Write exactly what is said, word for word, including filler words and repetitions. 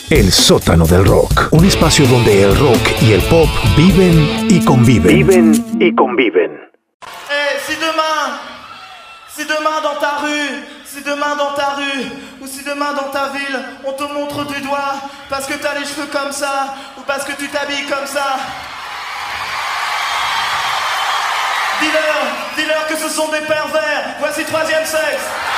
El sótano del rock, un espacio donde el rock y el pop viven y conviven. Viven y conviven. Eh, si demain, si demain dans ta rue, si demain dans ta rue, ou si demain dans ta ville, on te montre du doigt parce que t'as les cheveux comme ça, ou parce que tu t'habilles comme ça, dis-leur, dis-leur que ce sont des pervers. Voici Troisième Sexe.